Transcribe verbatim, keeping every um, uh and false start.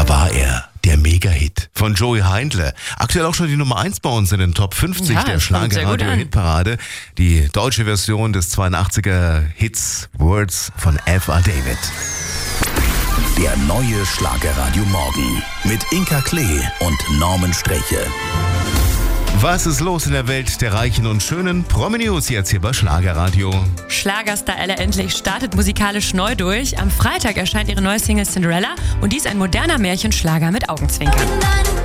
war er. Der Mega-Hit von Joey Heindle. Aktuell auch schon die Nummer eins bei uns in den Top fünfzig Ja, der das kommt sehr gut an. Schlager-Radio-Hitparade. Die deutsche Version des zweiundachtziger-Hits Words von F A. David. Der neue Schlagerradio Morgen mit Inka Klee und Norman Sträche. Was ist los in der Welt der Reichen und Schönen? Promi-News jetzt hier bei Schlagerradio. Schlagerstar Ella Endlich startet musikalisch neu durch. Am Freitag erscheint ihre neue Single Cinderella und dies ein moderner Märchenschlager mit Augenzwinkern.